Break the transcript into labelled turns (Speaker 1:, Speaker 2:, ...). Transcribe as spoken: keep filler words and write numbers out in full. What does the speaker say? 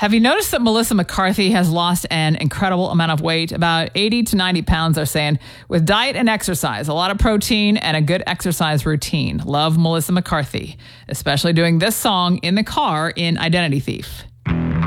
Speaker 1: Have you noticed that Melissa McCarthy has lost an incredible amount of weight? About eighty to ninety pounds, they're saying, with diet and exercise, a lot of protein and a good exercise routine. Love Melissa McCarthy, especially doing this song in the car in Identity Thief.